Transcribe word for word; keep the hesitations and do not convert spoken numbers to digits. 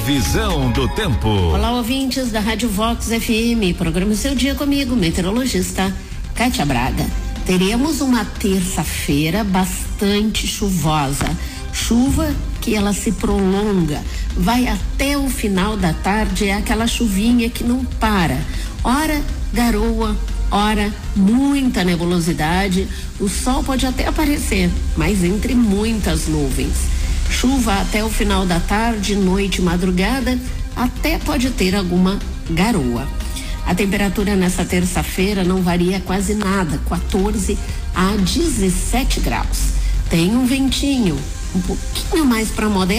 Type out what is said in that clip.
Visão do tempo. Olá, ouvintes da Rádio Vox F M, programa Seu Dia comigo, meteorologista Kátia Braga. Teremos uma terça-feira bastante chuvosa, chuva que ela se prolonga, vai até o final da tarde, é aquela chuvinha que não para, ora garoa, ora muita nebulosidade, o sol pode até aparecer, mas entre muitas nuvens. Chuva até o final da tarde, noite, madrugada, até pode ter alguma garoa. A temperatura nessa terça-feira não varia quase nada, quatorze a dezessete graus. Tem um ventinho um pouquinho mais para moderar.